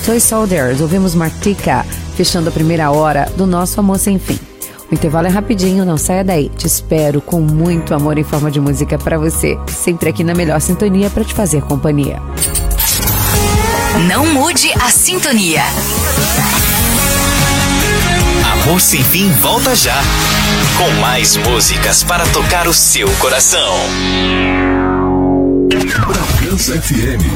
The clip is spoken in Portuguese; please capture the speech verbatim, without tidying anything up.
Toy Soldiers, ouvimos Martika, fechando a primeira hora do nosso Amor Sem Fim. O intervalo é rapidinho, não saia daí. Te espero com muito amor em forma de música pra você, sempre aqui na melhor sintonia pra te fazer companhia. Não mude a sintonia. Amor Sem Fim volta já, com mais músicas para tocar o seu coração. Bragança F M